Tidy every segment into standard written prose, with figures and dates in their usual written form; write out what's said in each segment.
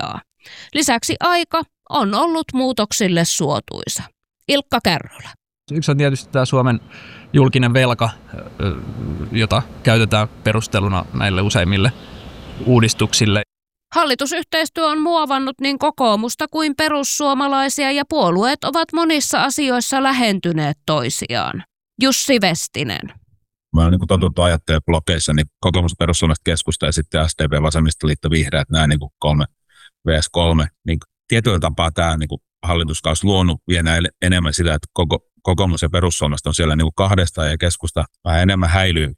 vaikeaa. Lisäksi aika on ollut muutoksille suotuisa. Ilkka Kärrölä. Yksi on tietysti tämä Suomen julkinen velka, jota käytetään perusteluna näille useimmille uudistuksille. Hallitusyhteistyö on muovannut niin kokoomusta kuin perussuomalaisia ja puolueet ovat monissa asioissa lähentyneet toisiaan. Jussi Vestinen. Mä olen totuttu ajattelemaan blokeissa, niin kokoomus, perussuomalaiset, keskusta ja sitten SDP, vasemmistoliitto, vihreät, nämä 3 vs 3. Niin tietyllä tapaa tämä hallituskausi luonut vielä enemmän sitä, että kokoomus ja perussuomalaiset on siellä kahdesta ja keskusta vähän enemmän häilyy.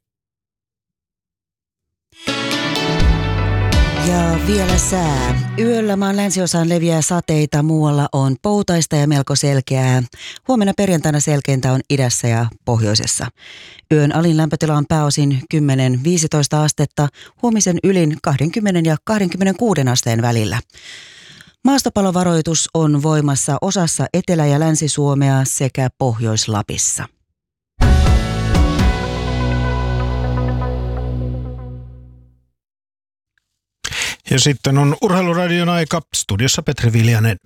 Ja vielä sää. Yöllä maan länsiosaan leviää sateita, muualla on poutaista ja melko selkeää. Huomenna perjantaina selkeintä on idässä ja pohjoisessa. Yön alin lämpötila on pääosin 10-15 astetta, huomisen ylin 20 ja 26 asteen välillä. Maastopalovaroitus on voimassa osassa Etelä- ja Länsi-Suomea sekä Pohjois-Lapissa. Ja sitten on Urheiluradion aika. Studiossa Petri Viljanen.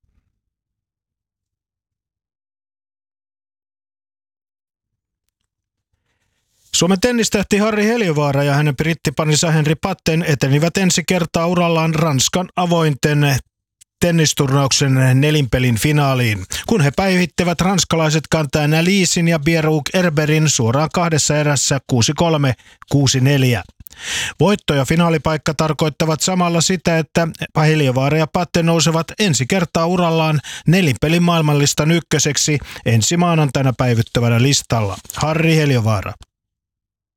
Suomen tennistähti Harri Heliövaara ja hänen brittiparinsa Henri Patten etenivät ensi kertaa urallaan Ranskan avointen tennisturnauksen nelinpelin finaaliin, kun he päivittävät ranskalaiset Quentin Alisin ja Pierre-Hugues Herberin suoraan 2 erässä 6-3, 6-4. Voitto ja finaalipaikka tarkoittavat samalla sitä, että Heliövaara ja Patten nousevat ensi kertaa urallaan nelinpelin maailmanlistan ykköseksi ensi maanantaina päivyttävällä listalla. Harri Heliövaara.